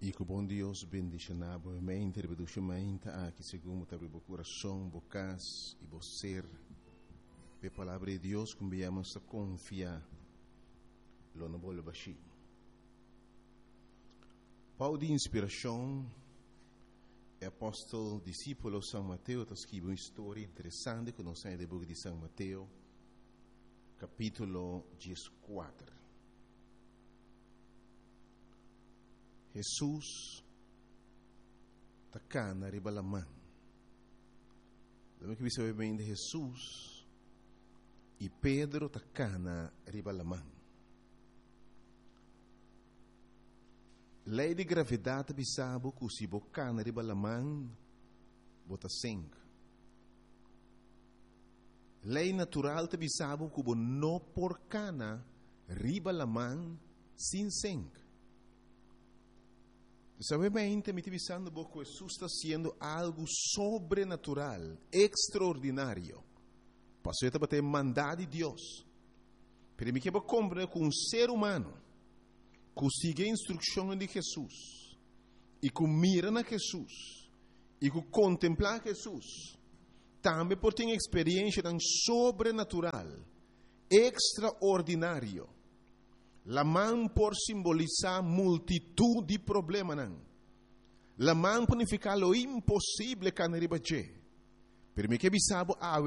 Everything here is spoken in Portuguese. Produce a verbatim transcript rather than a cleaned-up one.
E que o bom Deus bendiga a interbeduchamento aqui segundo o coração, bocas e você. A palavra de Deus que viemos a confiar. Lo não vou baixar. Pau de inspiração, o apóstolo discípulo São Mateus está escrevendo uma história interessante que nós temos no livro de São Mateus, capítulo quatorze. Jesus está cá na ribalamã. Lembra que você vai bem de Jesus e Pedro está cá na ribalamã. Lei de gravidade bisabo que se boca na ribalamã bota sangue. Lei natural te bisabo que bo no por cana ribalamã sem sangue. Sabemente, me divisando um pouco, Jesus está sendo algo sobrenatural, extraordinário. Passou a ter mandado de Deus. Pero me quero compreender que um ser humano que sigue a instrução de Jesus e que mira na Jesus e que contempla Jesus, também pode ter uma experiência tão sobrenatural, extraordinário. La mão por simbolizar multitud de problemas. La mão pode ficar lo impossível que não ribaje. Pero me que bisabo a